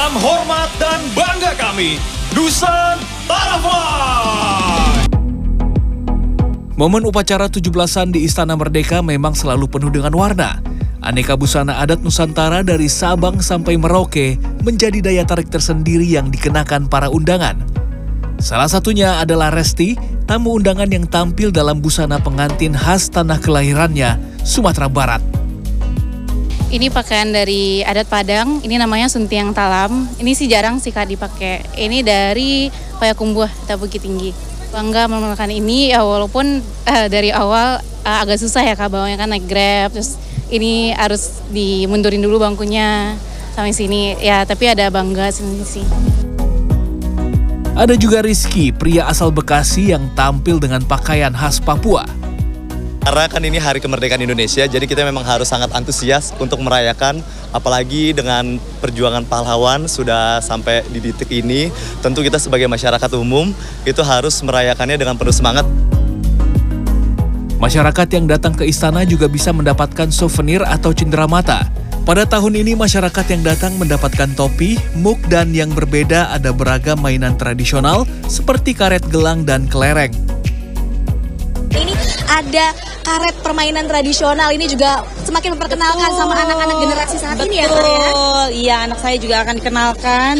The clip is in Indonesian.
Salam hormat dan bangga kami, Nusantara. Momen upacara 17-an di Istana Merdeka memang selalu penuh dengan warna. Aneka busana adat Nusantara dari Sabang sampai Merauke menjadi daya tarik tersendiri yang dikenakan para undangan. Salah satunya adalah Resti, tamu undangan yang tampil dalam busana pengantin khas tanah kelahirannya, Sumatera Barat. Ini pakaian dari adat Padang, ini namanya Suntiang Talam. Ini sih jarang sih Kak dipakai. Ini dari Payakumbuh atau Bukit Tinggi. Bangga menggunakan ini ya, walaupun dari awal agak susah ya Kak, bawanya kan naik Grab, terus ini harus dimundurin dulu bangkunya sampai sini ya, tapi ada bangga sih. Ada juga Rizky, pria asal Bekasi yang tampil dengan pakaian khas Papua. Karena kan ini Hari Kemerdekaan Indonesia, jadi kita memang harus sangat antusias untuk merayakan, apalagi dengan perjuangan pahlawan sudah sampai di titik ini. Tentu kita sebagai masyarakat umum itu harus merayakannya dengan penuh semangat. Masyarakat yang datang ke istana juga bisa mendapatkan souvenir atau cenderamata. Pada tahun ini masyarakat yang datang mendapatkan topi, muk, dan yang berbeda ada beragam mainan tradisional seperti karet gelang dan kelereng. Ini ada karet permainan tradisional, ini juga semakin memperkenalkan sama anak-anak generasi saat ini ya. Betul, iya anak saya juga akan dikenalkan.